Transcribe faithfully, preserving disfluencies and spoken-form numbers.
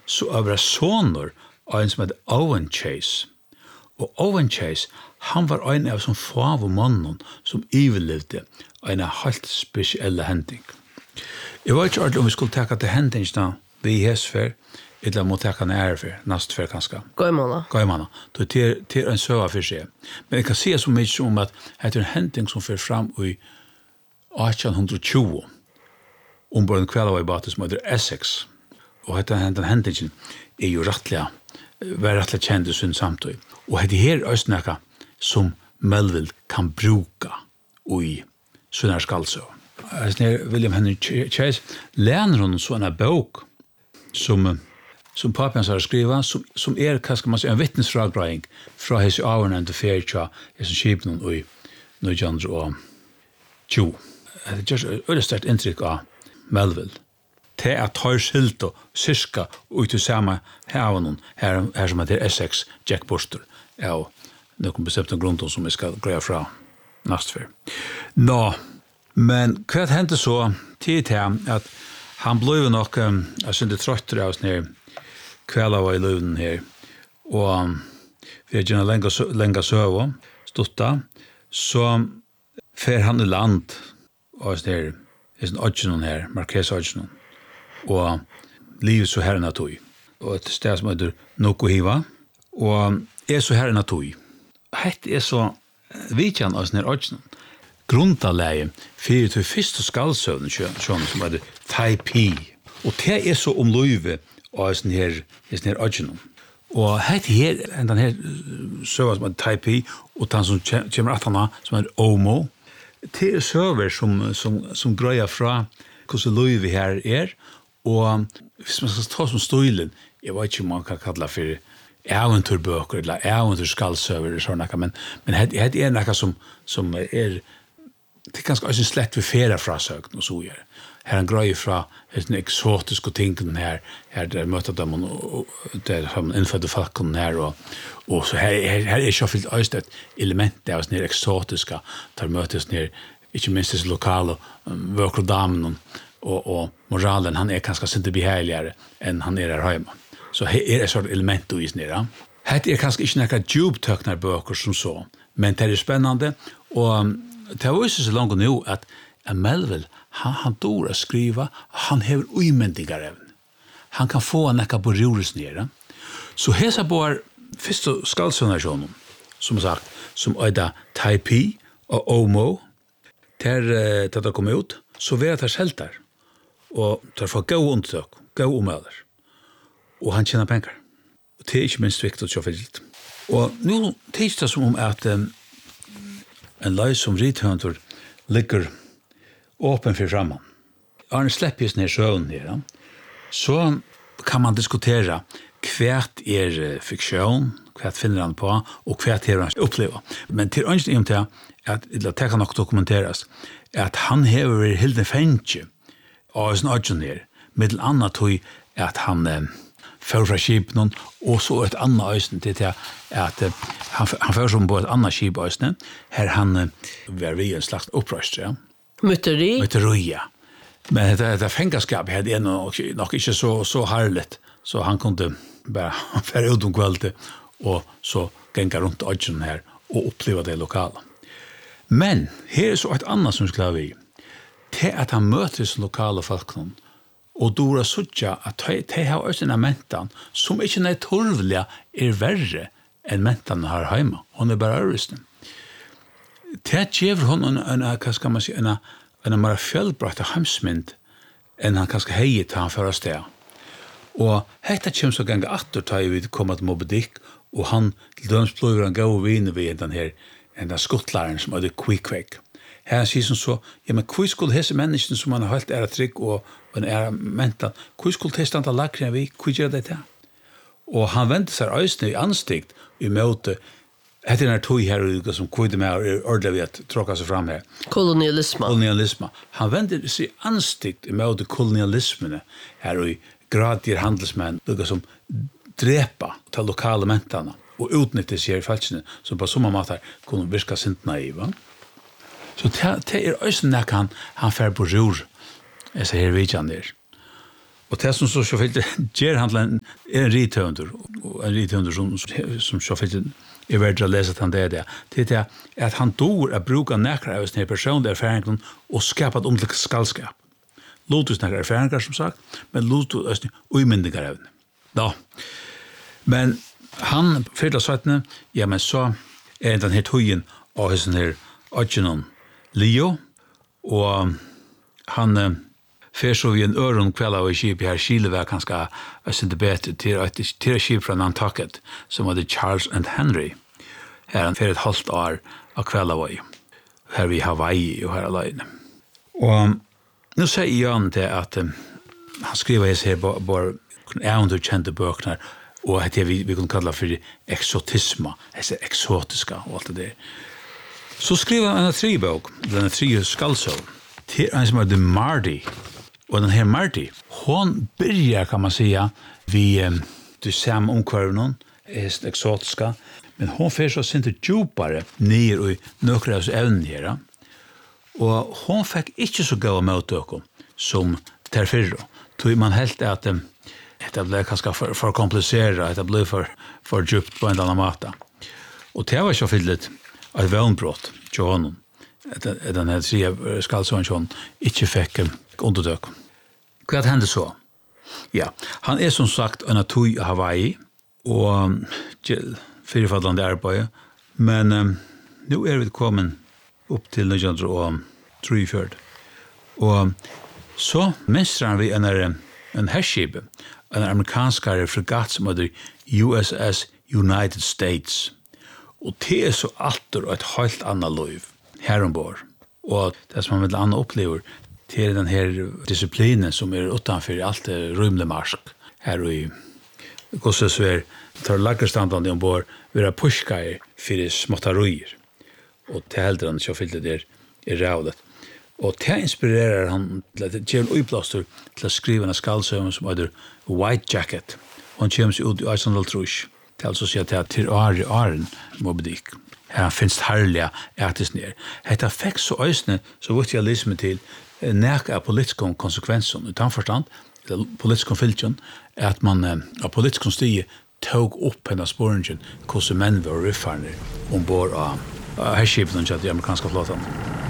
så över sonor av en som heter Owen Chase. Og Owen Chase, han var en av som få av mannen som ivelevde en helt spesielle hending. Jeg vet ikke ordentlig om vi skulle teka til hendingene vi i hesfer, eller må teka nærfer, nastfer kanskje. Gøymana. Gøymana. Det er til en søva for seg. Men jeg kan si så mye om at det er en hending som fører fram i atten tjue, ombord en kveld av i bate som heter Essex. Og dette hendingen er jo rettelig, var rettelig kjent i sin samtøy. Og det her er også noe som Melville kan bruke i sånne skaldsøv. William Henry Chase lærer hun sånne bok som, som papen har skrivet, som, som er, hva skal man si, en vittnesfragdreiing fra hese avhørende ferie til hese skipene i nitten tjue. Det gjør et øyelig sterkt inntrykk av Melville. Det er tar skilt og syska ut til samme haven her, her som heter Essex Jack Buster. Ja, noen bestemte grunner som jeg skal greie fra nastfer. Nå, men hva hendte så tid til at han ble nok, jeg synes det trøtter av oss ned kveld av i løven her, og vi har gjerne lenge, lenge søve, stått så fer han i land og oss ned, i sånn ødgjenen her, Marquess-ødgjenen, og livet så her natui. Og et sted som heter Nokohiva, og er så her natui. Hette er så vidtjen av sånne ødgjenen, grundaleie fyrir til første skaldsøvnen som heter Taipei. Og det er så om løyve av sånne her, her ødgjenen. Og hette her, den her søvnen som heter Taipei, og den som kommer at han som heter Omo, det er søver som, som, som grøyer fra hvordan løyve her er, og hvis man skal ta som støylen, jeg vet ikke om man kan kalla for eventyrbøker eller eventyrskaldsøver eller sånn, men, men det er noe som, som er, det er ganske også slett ved ferie fra søken og så gjør. Her er en grøy fra den eksotiske tingene her, her der møter dem og der har man innfødde folkene her, og, og så her, her, her er ikke fyllt også et element av sånne eksotiske, der møtes ned, ikke minst disse lokale vøkere damen og, og moralen, han er kanskje sinte behagligere enn han er her hjemme. Så her er et sånt element å vise nere. Her er kanskje ikke noen djuptøkner bøker som så, men det er spennende, og det har vist seg langt nå at Melville, han, han dår å skrive, han hever uimendingar evne. Han kan få noe på rjores nere. Så hesa bor første skaldsønasjonen, som sagt, som øyda Taipei og Omo, der det kom ut, så var det skjelter, og der får gå undertøk, gå omøder. Og han tjener penger. Og det er ikke minst viktig å kjøpe. Og nå tids det som om at um, en løy som rithøntor ligger åpen for fremman. Arne slipper sin her søvn her, så kan man diskutere hvert er fiksjon, hvert finner han på, og hvert er han opplever. Men til ønskning om til at det kan nok dokumenteres, at han hever hilden fengtje av sin ødgen her, middel annet tog at han eh, fører fra skipen, og så et annet øyne til at eh, han, han fører som på et annet skip øyne, her han eh, var vi en slags opprøst, ja. Myteri? Myteri, ja. Men det, det fengaskap her er nok, nok ikke så, så herligt, så han kunne bare fære ut om kveldet, og så genga rundt øyne her, og oppleva det lokale. Men her er så et annet som skal vi, til at han møter sin lokale folk, og Dora Sutja, at de har også en mentan, som ikke naturlig er verre enn mentan her hjemme. Hun er bare øvristen. Det gjør hun en, en, hva skal man si, en, en mer fjellbrakt hamsmynd enn han kanskje heier til han fører sted. Og hette kommer så ganger atter til vi kommer til Moby Dick, og han til døms bløver han gode viner ved den her, den skottlæreren som er det Quick-Quake. Her han sier som så, ja, men hvor skulle hese menneskene som han har holdt ære trygg og en ære mentan, hvor skulle det standa lakren vi, hvor gjør det til? Og han vendte seg øyne i anstikt i møte, etter denne tog her som kvide med og ordentlig ved at tråkka seg fram her. Kolonialisme. Kolonialisme. Han vendte seg i anstikt i møte kolonialismene her og i gradir handelsmenn, lukka som drepa til lokale mentana og utnytte seg i falskene som på samme måte kunne virka sint naiva. Så det er også nek han, han fer på rur, jeg ser her vidjan der. Och det som så sjåfyllt ger handlen är en rithönder, en rithönder som, som sjåfyllt är värd att läsa att han det är det. Det är att han dår att bruka näkra av sin personliga erfarenheten och skapa ett omtlig skallskap. Lotus näkra erfarenhar som sagt, men lotus uimyndigar av den. Ja. Men han fyrta svettene, ja men så er den her tøyen av hessen her Adjenon Leo, og han uh, fer så vi en øron kveld av skip her Kilevek, han skal være bedre til et til skip fra Nantucket, som var det Charles and Henry. Her han fer et halvt år av kveld av her vi Hawaii og her alene. Og nu sier Jan til at um, han skriver hese her bare underkjente bøkene, og det vi, vi kan kalla for exotisma, hese exotiska og alt det der. Så skriver han en tre bok, den er tre skallsøv, til en som er The Marty. Og den her Marty, hon byrjar, kan man säga, vi um, du samme omkvarven, hese exotiska, men hon fer så sinte djupare nere i nøkre av evnen her. Og hon fikk ikke så gode møtøk som ter fyrre. Tog man helt at um, det ble kanskje for, for kompliseret, det ble for, for djupt på en eller annen måte. Og det var så fyllet et vannbrott til honom. Den her tre skallsøen til honom ikke fikk undertøk. Hva hände så? Ja, han er som sagt en av tog i Hawaii, og firefallende arbeid, men um, nå er vi kommet opp til nitton trettiotre. Og så minstrar vi en, en herskip, en amerikanskare fregatt som heter U S S United States. Og det er så alltid et helt annet liv her ombord. Og det som man med annet opplever, det er den her disiplinen som er utanfor alt det rymlige marsk her i Gosse Sver. Tar lagerstandene ombord, vi er pushkaier for småttarøyer. Og til helderen så fyllte det er rævlet. Og det inspirerer han til at gjøre en uiblåster til å skrive en skallsøven som heter White Jacket. Og han kommer seg ut i Eisendal Trusch til altså å si at det er til åre i åren Moby Dick. Her han finnes herlige etisk ned. Hette fikk så øsne, så vidt jeg lyser meg til, nek av politiske konsekvenser utan forstand, eller politiske fylkjen, at man av politiske stige tog opp hennes sporingen hvordan menn var riffarne ombord av herskipen til de amerikanske flåten.